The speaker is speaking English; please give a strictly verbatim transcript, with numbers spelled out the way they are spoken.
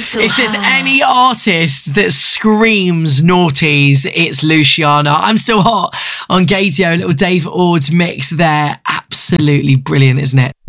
If there's any artist that screams noughties, it's Luciana. I'm Still Hot on Gaydio. Little Dave Ord mix there. Absolutely brilliant, isn't it?